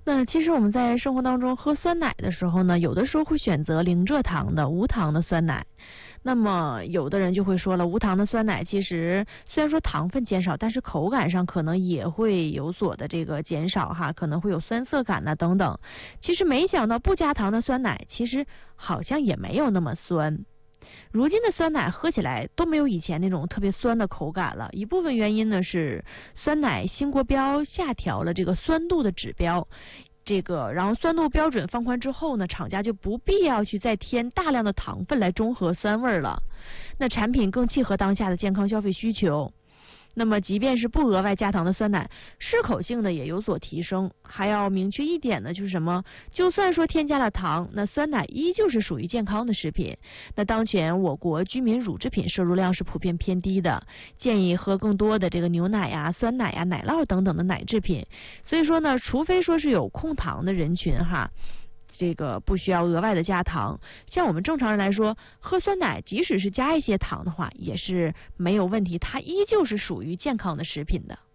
那其实我们在生活当中喝酸奶的时候呢，有的时候会选择零蔗糖的无糖的酸奶。那么有的人就会说了，无糖的酸奶其实虽然说糖分减少，但是口感上可能也会有所的这个减少哈，可能会有酸涩感等等。其实没想到不加糖的酸奶其实好像也没有那么酸。如今的酸奶喝起来都没有以前那种特别酸的口感了，一部分原因呢是酸奶新国标下调了这个酸度的指标。然后酸度标准放宽之后呢，厂家就不必要去再添大量的糖分来中和酸味了。那产品更契合当下的健康消费需求。那么即便是不额外加糖的酸奶，适口性呢也有所提升。还要明确一点呢，就是什么？就算说添加了糖，那酸奶依旧是属于健康的食品。那当前我国居民乳制品摄入量是普遍偏低的，建议喝更多的这个牛奶呀、酸奶呀、奶酪等等的奶制品。所以说呢，除非说是有控糖的人群哈。不需要额外的加糖，像我们正常人来说，喝酸奶即使是加一些糖的话，也是没有问题，它依旧是属于健康的食品的。